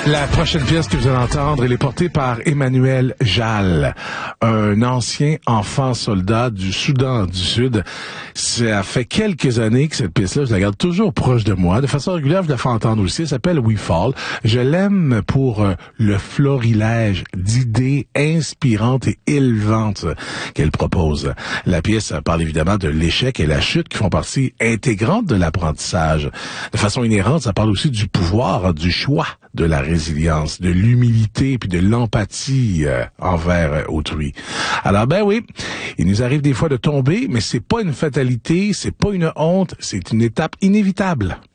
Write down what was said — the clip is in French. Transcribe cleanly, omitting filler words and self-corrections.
La prochaine pièce que vous allez entendre, elle est portée par Emmanuel Jal, un ancien enfant soldat du Soudan du Sud. Ça fait quelques années que cette pièce-là, je la garde toujours proche de moi. De façon régulière, je la fais entendre aussi. Elle s'appelle We Fall. Je l'aime pour le florilège d'idées inspirantes et élevantes qu'elle propose. La pièce parle évidemment de l'échec et la chute qui font partie intégrante de l'apprentissage. De façon inhérente, ça parle aussi du pouvoir, du choix, de la résilience, de l'humilité puis de l'empathie envers autrui. Alors ben oui, il nous arrive des fois de tomber, mais c'est pas une fatalité, c'est pas une honte, c'est une étape inévitable.